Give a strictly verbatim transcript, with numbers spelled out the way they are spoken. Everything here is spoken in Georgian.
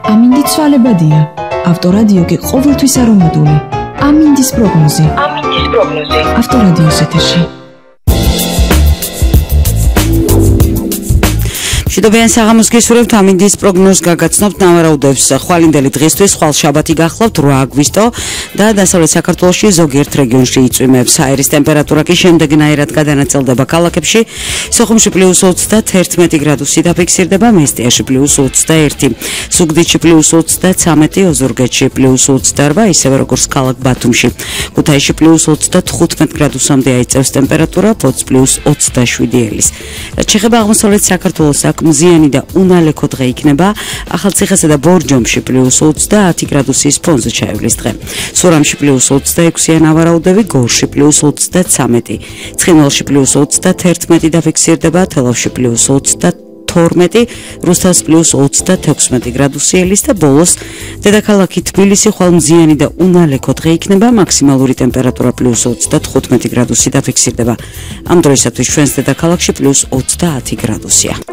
ამინდი ცვალებადია. ავტორადიო კი ყოველთვის არომატული. ამინდის პროგნოზი. ამინდის პროგნოზი. ავტორადიოს ეთერში. Შედობიან საღამოს გესურვებთ ამინდის პროგნოზს გაგაცნობთ ნავარაუდებს ხვალინდელი დღისთვის ხვალ შაბათი გახლავთ რვა აგვისტო და დასავლეთ საქართველოში ზოგიერთ რეგიონში იწვიმებს აერის ტემპერატურა კი შემდეგნაირად გადანაწილდება ქალაქებში სოხუმში პლუს ოცდაათი გრადუსი დაფიქსირდება მესტიაში პლუს ოცდაერთი ზუგდიდში პლუს ოცდაცამეტი ოზურგეთში პლუს ოცდაორბა ისევე როგორც ქალაქ ბათუმში ქუთაისში პლუს ოცდათხუთმეტ გრადუსამდე აიწევს ტემპერატურა ფოთს პლუს ოცდაშვიდი ელის რაც შეეხება აღმოსავლეთ საქართველოს მზიანი და უნალექო დღე იქნება ახალციხესა და ბორჯომში პლუს ოცდაათი გრადუსის ფონზე ჩაივლის დღე სურამში პლუს ოცდაექვსი ანავარაუდები გორში პლუს ოცდაცამეტი ცხინვალში პლუს ოცდათერთმეტი დაფიქსირდება თელავში პლუს ოცდათორმეტი რუსთავის პლუს ოცდათექვსმეტი გრადუსი ელის და ბოლოს დედაქალაქი თბილისი ხვალ მზიანი და უნალექო დღე იქნება მაქსიმალური ტემპერატურა პლუს ოცდათხუთმეტი გრადუსი დაფიქსირდება ამ დროისათვის ჩვენს დედაქალაქში პლუს ოცდაათი გრადუსია